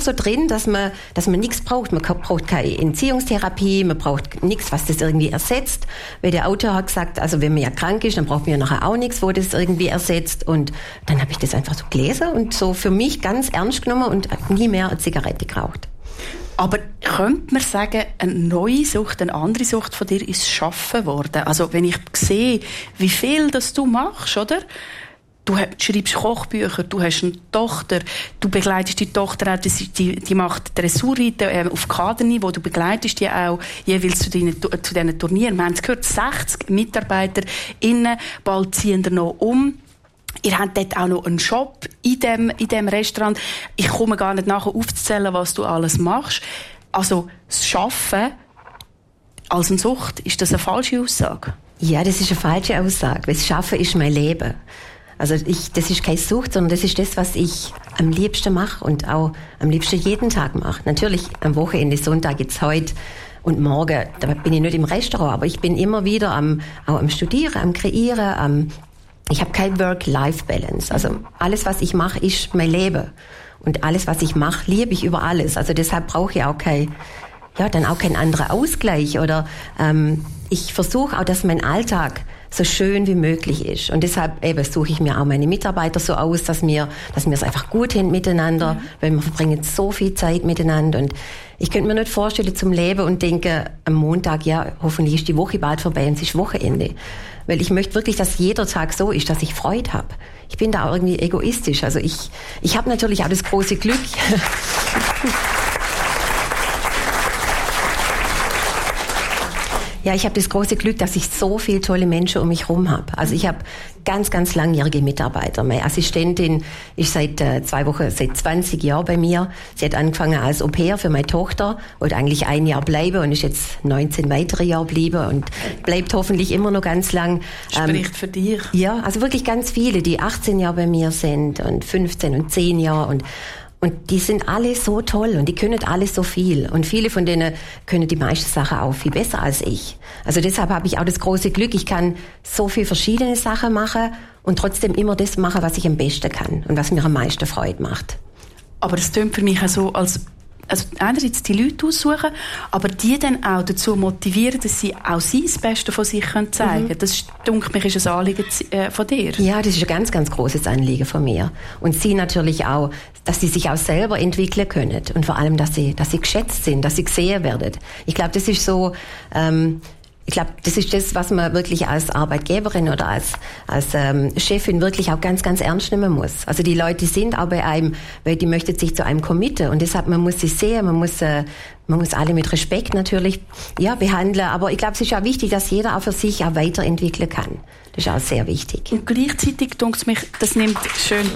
so drin, dass man nichts braucht. Man braucht keine Entziehungstherapie, man braucht nichts, was das irgendwie ersetzt. Weil der Autor hat gesagt, also wenn man ja krank ist, dann braucht man ja nachher auch nichts, wo das irgendwie ersetzt. Und dann habe ich das einfach so gelesen und so für mich ganz ernst genommen und nie mehr eine Zigarette geraucht. Aber könnte man sagen, eine neue Sucht, eine andere Sucht von dir ist Schaffen worden? Also wenn ich sehe, wie viel das du machst, oder? Du schreibst Kochbücher, du hast eine Tochter, du begleitest die Tochter auch, die macht Dressurreiten auf Kaderniveau, du begleitest die auch jeweils zu diesen Turnieren. Wir haben es gehört, 60 MitarbeiterInnen, bald ziehen wir noch um. Ihr habt dort auch noch einen Shop in dem Restaurant. Ich komme gar nicht nachher aufzuzählen, was du alles machst. Also, das Schaffen als eine Sucht, ist das eine falsche Aussage? Ja, das ist eine falsche Aussage. Das Schaffen ist mein Leben. Also das ist keine Sucht, sondern das ist das, was ich am liebsten mache und auch am liebsten jeden Tag mache. Natürlich am Wochenende, Sonntag, jetzt heute und morgen, da bin ich nicht im Restaurant, aber ich bin immer wieder auch am Studieren, am Kreieren, ich habe keine Work-Life-Balance. Also alles, was ich mache, ist mein Leben. Und alles, was ich mache, liebe ich über alles. Also deshalb brauche ich auch keinen anderen Ausgleich. Oder ich versuche auch, dass mein Alltag so schön wie möglich ist. Und deshalb suche ich mir auch meine Mitarbeiter so aus, dass wir es einfach gut hin miteinander, weil wir verbringen so viel Zeit miteinander. Und ich könnte mir nicht vorstellen zum Leben und denke am Montag, ja, hoffentlich ist die Woche bald vorbei und es ist Wochenende. Weil ich möchte wirklich, dass jeder Tag so ist, dass ich Freude habe. Ich bin da auch irgendwie egoistisch. Also ich habe natürlich auch das große Glück. Ja, ich habe das große Glück, dass ich so viele tolle Menschen um mich herum habe. Also ich habe ganz, ganz langjährige Mitarbeiter. Meine Assistentin ist seit 20 Jahren bei mir. Sie hat angefangen als Au-pair für meine Tochter, wollte eigentlich 1 Jahr bleiben und ist jetzt 19 weitere Jahre geblieben und bleibt hoffentlich immer noch ganz lang. Spricht für dich. Ja, also wirklich ganz viele, die 18 Jahre bei mir sind und 15 und 10 Jahre und die sind alle so toll und die können alles so viel. Und viele von denen können die meisten Sachen auch viel besser als ich. Also deshalb habe ich auch das große Glück, ich kann so viele verschiedene Sachen machen und trotzdem immer das machen, was ich am besten kann und was mir am meisten Freude macht. Aber das klingt für mich auch so, also einerseits die Leute aussuchen, aber die dann auch dazu motivieren, dass sie auch das Beste von sich zeigen können. Das, denke ich, ist ein Anliegen von dir. Ja, das ist ein ganz, ganz großes Anliegen von mir. Und sie natürlich auch, dass sie sich auch selber entwickeln können. Und vor allem, dass sie geschätzt sind, dass sie gesehen werden. Ich glaube, das ist so, das ist das, was man wirklich als Arbeitgeberin oder als Chefin wirklich auch ganz, ganz ernst nehmen muss. Also die Leute sind auch bei einem, weil die möchten sich zu einem committen und deshalb, man muss sie sehen, man muss alle mit Respekt natürlich, behandeln. Aber ich glaube, es ist auch wichtig, dass jeder auch für sich auch weiterentwickeln kann. Das ist auch sehr wichtig. Und gleichzeitig denke ich mich, das nimmt schön.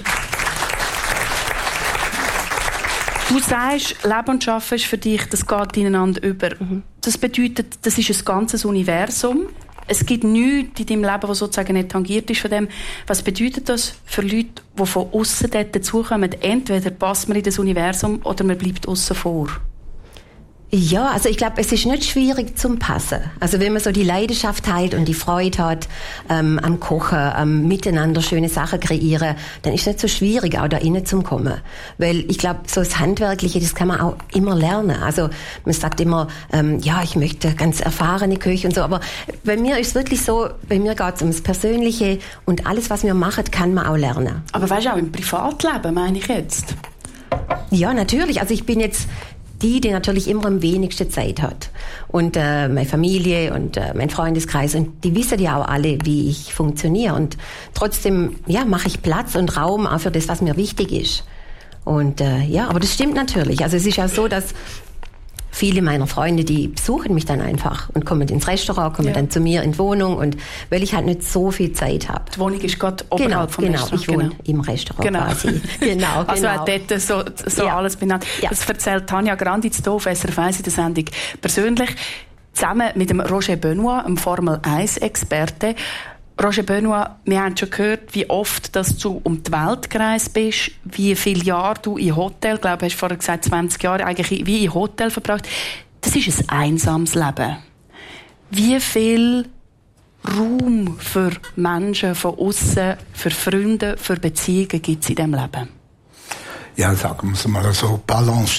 Du sagst, Leben und Arbeiten ist für dich, das geht ineinander über. Das bedeutet, das ist ein ganzes Universum. Es gibt nichts in deinem Leben, was sozusagen nicht tangiert ist von dem. Was bedeutet das für Leute, die von aussen dort dazukommen? Entweder passt man in das Universum oder man bleibt aussen vor. Ja, also ich glaube, es ist nicht schwierig zum Passen. Also wenn man so die Leidenschaft teilt und die Freude hat am Kochen, am Miteinander schöne Sachen kreieren, dann ist es nicht so schwierig, auch da innen zu kommen. Weil ich glaube, so das Handwerkliche, das kann man auch immer lernen. Also man sagt immer, ich möchte ganz erfahrene Köche und so, aber bei mir ist es wirklich so, bei mir geht es ums Persönliche und alles, was wir machen, kann man auch lernen. Aber weißt du, auch im Privatleben, meine ich jetzt? Ja, natürlich. Also ich bin jetzt die natürlich immer am wenigsten Zeit hat. Und meine Familie und mein Freundeskreis, und die wissen ja auch alle, wie ich funktioniere. Und trotzdem, mache ich Platz und Raum auch für das, was mir wichtig ist. Und aber das stimmt natürlich. Also es ist ja so, dass viele meiner Freunde, die besuchen mich dann einfach und kommen ins Restaurant, kommen dann zu mir in die Wohnung, und weil ich halt nicht so viel Zeit habe. Die Wohnung ist gerade oberhalb vom Restaurant. Ich wohne im Restaurant quasi. Genau. Also auch dort so alles benannt. Ja. Das erzählt Tanja Grandi zu auf SRF 1 in der Sendung «Persönlich», zusammen mit dem Roger Benoit, einem Formel-1-Experte. Roger Benoit, wir haben schon gehört, wie oft dass du um die Welt gereist bist, wie viele Jahre du in Hotel, ich glaube, du hast vorher gesagt, 20 Jahre eigentlich wie in Hotel verbracht. Das ist ein einsames Leben. Wie viel Raum für Menschen von aussen, für Freunde, für Beziehungen gibt es in diesem Leben? Ja, sagen wir es mal so, Balance